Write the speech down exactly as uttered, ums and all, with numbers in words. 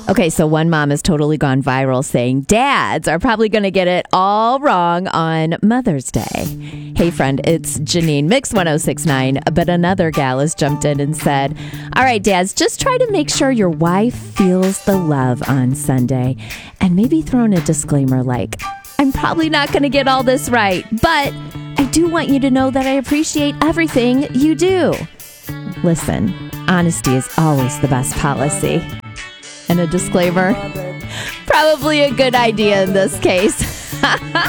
Okay, so one mom has totally gone viral saying dads are probably going to get it all wrong on Mother's Day. Hey, friend, it's Janine, Mix one oh six point nine, but another gal has jumped in and said, all right, dads, just try to make sure your wife feels the love on Sunday, and maybe throw in a disclaimer like, I'm probably not going to get all this right, but I do want you to know that I appreciate everything you do. Listen, honesty is always the best policy. And a disclaimer, probably a good idea in this case.